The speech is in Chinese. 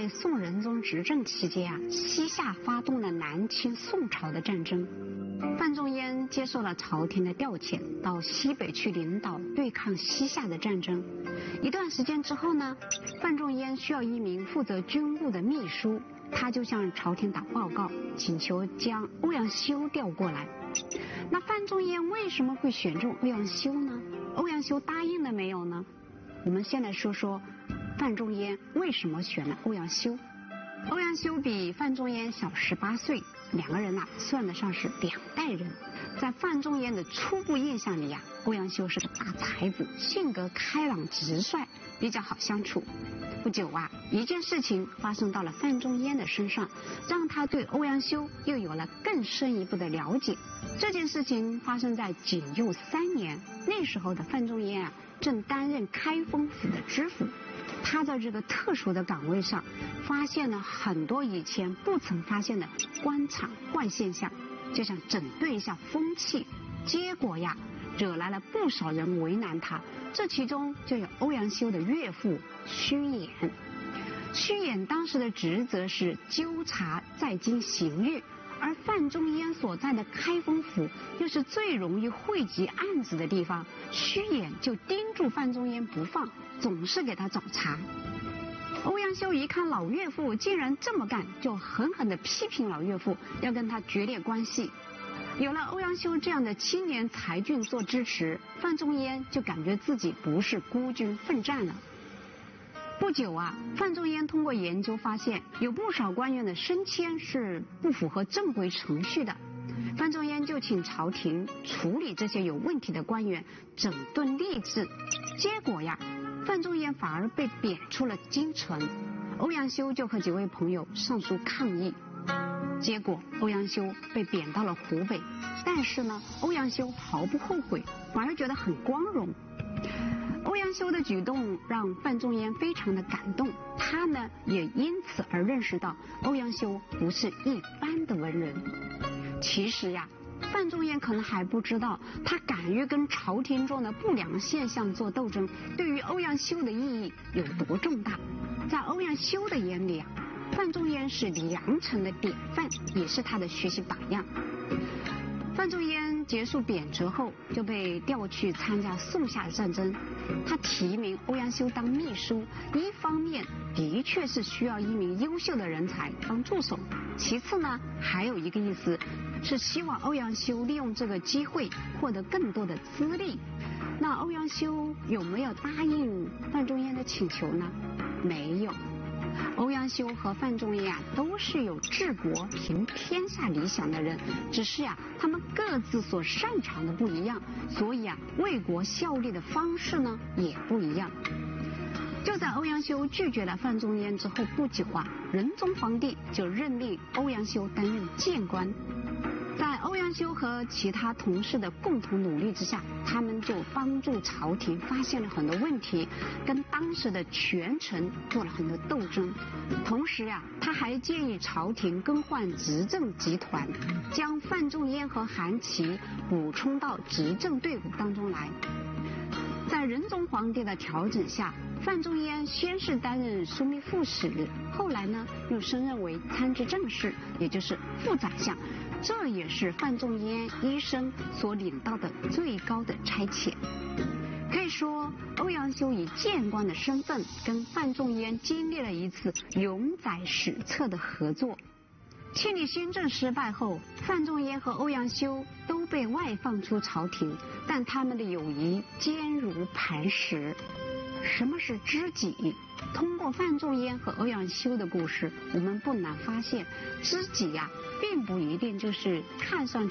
在宋仁宗执政期间西夏发动了南侵宋朝的战争。范仲淹接受了朝廷的调遣，到西北去领导对抗西夏的战争。一段时间之后呢，范仲淹需要一名负责军务的秘书，他就向朝廷打报告，请求将欧阳修调过来。那范仲淹为什么会选中欧阳修呢？欧阳修答应了没有呢？我们先来说说范仲淹为什么选了欧阳修。欧阳修比范仲淹小18岁，两个人算得上是两代人。在范仲淹的初步印象里欧阳修是个大才子，性格开朗直率，比较好相处。不久一件事情发生到了范仲淹的身上，让他对欧阳修又有了更深一步的了解。这件事情发生在景佑3年，那时候的范仲淹正担任开封府的知府。他在这个特殊的岗位上发现了很多以前不曾发现的官场怪现象，就想整顿一下风气，结果惹来了不少人为难他，这其中就有欧阳修的岳父虚衍。虚衍当时的职责是纠察在京刑狱，而范仲淹所在的开封府又是最容易汇集案子的地方，虚衍就盯住范仲淹不放，总是给他找茬。欧阳修一看老岳父竟然这么干，就狠狠地批评老岳父，要跟他决裂关系。有了欧阳修这样的青年才俊做支持，范仲淹就感觉自己不是孤军奋战了。不久范仲淹通过研究发现，有不少官员的升迁是不符合正规程序的。范仲淹就请朝廷处理这些有问题的官员，整顿吏治。结果范仲淹反而被贬出了京城。欧阳修就和几位朋友上书抗议，结果欧阳修被贬到了湖北。但是呢，欧阳修毫不后悔，反而觉得很光荣。欧阳修的举动让范仲淹非常的感动，他呢也因此而认识到欧阳修不是一般的文人。其实范仲淹可能还不知道，他敢于跟朝廷中的不良现象做斗争，对于欧阳修的意义有多重大。在欧阳修的眼里范仲淹是良臣的典范，也是他的学习榜样。范仲淹结束贬谪后就被调去参加宋夏战争，他提名欧阳修当秘书，一方面的确是需要一名优秀的人才当助手，其次呢还有一个意思是希望欧阳修利用这个机会获得更多的资历。那欧阳修有没有答应范仲淹的请求呢？没有。欧阳修和范仲淹都是有治国平天下理想的人，只是他们各自所擅长的不一样，所以为国效力的方式呢也不一样。就在欧阳修拒绝了范仲淹之后不久仁宗皇帝就任命欧阳修担任谏官。在欧阳修和其他同事的共同努力之下，他们就帮助朝廷发现了很多问题，跟当时的权臣做了很多斗争。同时他还建议朝廷更换执政集团，将范仲淹和韩琦补充到执政队伍当中来。在仁宗皇帝的调整下，范仲淹先是担任枢密副使，后来呢又升任为参知政事，也就是副宰相。这也是范仲淹一生所领到的最高的差遣。可以说，欧阳修以谏官的身份跟范仲淹经历了一次永载史册的合作。庆历新政失败后，范仲淹和欧阳修都被外放出朝廷，但他们的友谊坚如磐石。什么是知己？通过范仲淹和欧阳修的故事，我们不难发现，知己并不一定就是看上去